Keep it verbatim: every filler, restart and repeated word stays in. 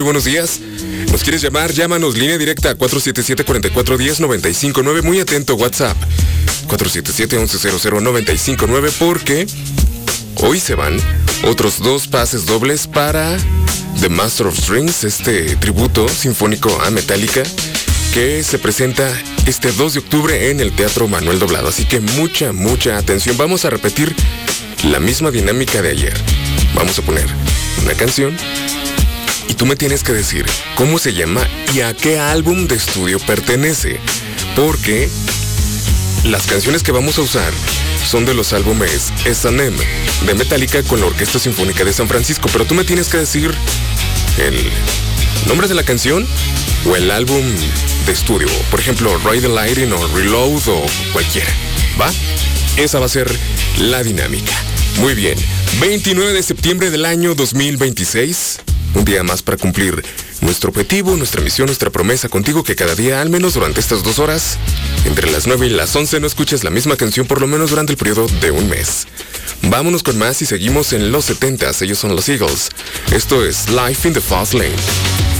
buenos días. ¿Nos quieres llamar? Llámanos, línea directa cuatro siete siete, cuatro cuatro uno cero, nueve cinco nueve. Muy atento, WhatsApp cuatro siete siete, once cero cero, nueve cinco nueve, porque hoy se van otros dos pases dobles para The Master of Strings, este tributo sinfónico a Metallica, que se presenta este dos de octubre en el Teatro Manuel Doblado. Así que mucha, mucha atención. Vamos a repetir la misma dinámica de ayer. Vamos a poner una canción y tú me tienes que decir cómo se llama y a qué álbum de estudio pertenece, porque las canciones que vamos a usar son de los álbumes S and M de Metallica con la Orquesta Sinfónica de San Francisco, pero tú me tienes que decir el nombre de la canción o el álbum de estudio. Por ejemplo, Ride the Lightning o Reload o cualquiera, ¿va? Esa va a ser la dinámica. Muy bien, veintinueve de septiembre del año dos mil veintiséis, un día más para cumplir nuestro objetivo, nuestra misión, nuestra promesa contigo, que cada día, al menos durante estas dos horas, entre las nueve y las once, no escuches la misma canción por lo menos durante el periodo de un mes. Vámonos con más y seguimos en los setentas. Ellos son los Eagles. Esto es Life in the Fast Lane.